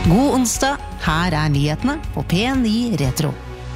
God onsdag, her nyhetene på P9 Retro.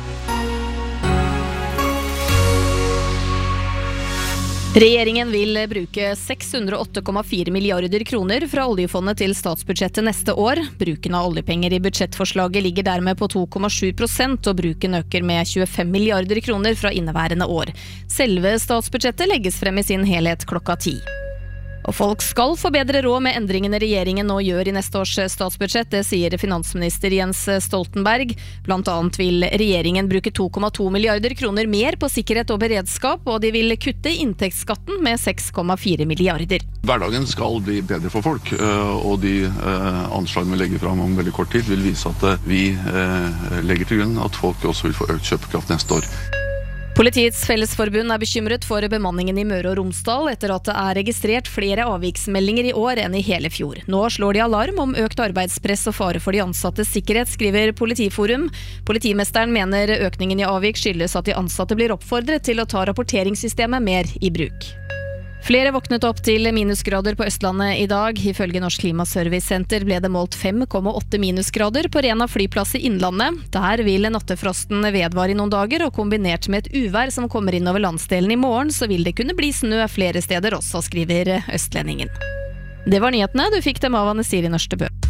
Regjeringen vil bruke 608,4 milliarder kroner fra oljefondet til statsbudsjettet neste år. Bruken av oljepenger i budsjettforslaget ligger dermed på 2,7%, og bruken øker med 25 milliarder kroner fra inneværende år. Selve statsbudsjettet legges frem i sin helhet klokka 10. Og folk skal få bedre råd med endringene regjeringen nå gjør i neste års statsbudsjett, det sier finansminister Jens Stoltenberg. Blant annet vil regjeringen bruke 2,2 milliarder kroner mer på sikkerhet og beredskap, og de vil kutte inntektsskatten med 6,4 milliarder. Hverdagen skal bli bedre for folk, og de anslagene vi legger fram om veldig kort tid vil vise at vi legger til grunn at folk også vil få økt kjøpekraft neste år. Politiets Fellesforbund bekymret for bemanningen i Møre og Romsdal etter at det registrert flere avviksmeldinger i år enn i hele fjor. Nå slår de alarm om økt arbeidspress og fare for de ansattes sikkerhet, skriver Politiforum. Politimesteren mener økningen i avvik skyldes at de ansatte blir oppfordret til å ta rapporteringssystemet mer i bruk. Flere våknet opp til minusgrader på Østlandet i dag. Ifølge Norsk Klimaservice-senter ble det målt 5,8 minusgrader på Rena flyplass i Innlandet. Der vil nattefrosten vedvare i noen dager, og kombinert med et uvær som kommer inn over landsdelen i morgen, så vil det kunne bli snø flere steder også, skriver Østlendingen. Det var nyhetene. Du fikk dem av Anne Siri Nørstebø.